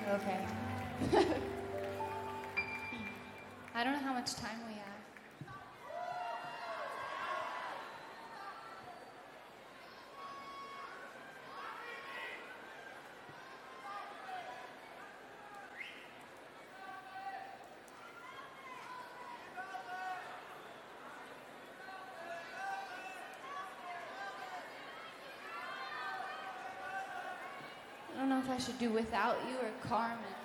Okay. I don't know how much time we have. I don't know if I should do Without You or Carmen.